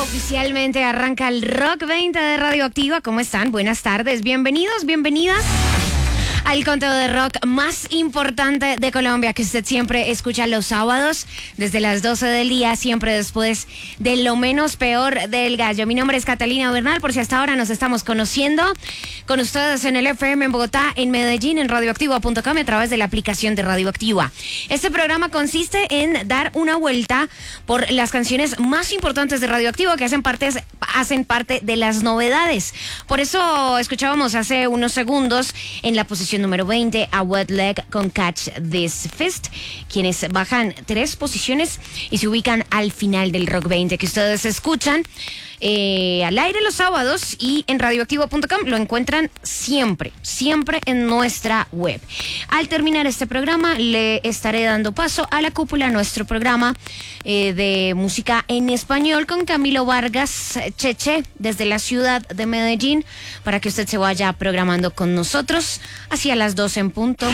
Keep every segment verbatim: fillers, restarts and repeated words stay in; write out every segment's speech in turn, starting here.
Oficialmente arranca el Rock veinte de Radioactiva. ¿Cómo están? Buenas tardes. Bienvenidos, bienvenidas al conteo de rock más importante de Colombia, que usted siempre escucha los sábados desde las doce del día, siempre después de Lo Menos Peor del Gallo. Mi nombre es Catalina Bernal, por si hasta ahora nos estamos conociendo con ustedes en el F M en Bogotá, en Medellín, en radioactiva punto com, a través de la aplicación de Radioactiva. Este programa consiste en dar una vuelta por las canciones más importantes de Radioactiva que hacen parte, hacen parte de las novedades. Por eso escuchábamos hace unos segundos en la posición número veinte a Wet Leg con Catch This Fist, quienes bajan tres posiciones y se ubican al final del Rock veinte, que ustedes escuchan eh, al aire los sábados, y en radioactivo punto com lo encuentran siempre, siempre en nuestra web. Al terminar este programa le estaré dando paso a La Cúpula, nuestro programa eh, de música en español con Camilo Vargas Cheche desde la ciudad de Medellín, para que usted se vaya programando con nosotros hacia las doce en punto.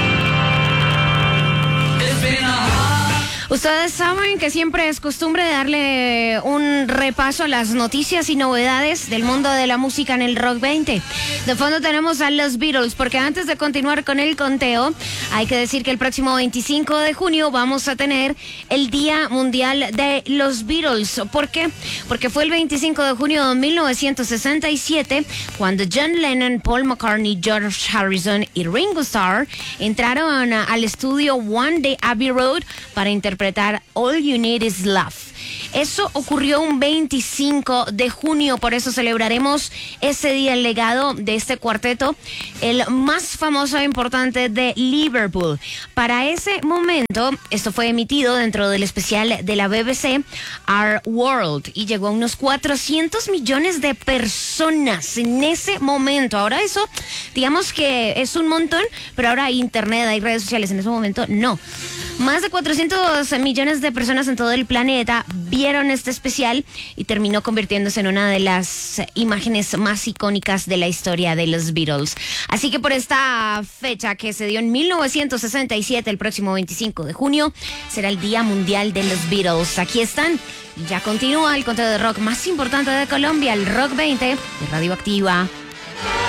Ustedes saben que siempre es costumbre darle un repaso a las noticias y novedades del mundo de la música en el Rock veinte. De fondo tenemos a los Beatles, porque antes de continuar con el conteo, hay que decir que el próximo veinticinco de junio vamos a tener el Día Mundial de los Beatles. ¿Por qué? Porque fue el veinticinco de junio de mil novecientos sesenta y siete cuando John Lennon, Paul McCartney, George Harrison y Ringo Starr entraron al estudio One de Abbey Road para interpretar interpretar All You Need Is Love. Eso ocurrió un veinticinco de junio, por eso celebraremos ese día el legado de este cuarteto, el más famoso e importante de Liverpool. Para ese momento, esto fue emitido dentro del especial de la B B C, Our World, y llegó a unos cuatrocientos millones de personas en ese momento. Ahora eso, digamos que es un montón, pero ahora hay internet, hay redes sociales. En ese momento, no. Más de cuatrocientos millones de personas en todo el planeta vieron este especial y terminó convirtiéndose en una de las imágenes más icónicas de la historia de los Beatles. Así que por esta fecha, que se dio en mil novecientos sesenta y siete, el próximo veinticinco de junio, será el Día Mundial de los Beatles. Aquí están. Ya continúa el conteo de rock más importante de Colombia, el Rock veinte de Radioactiva.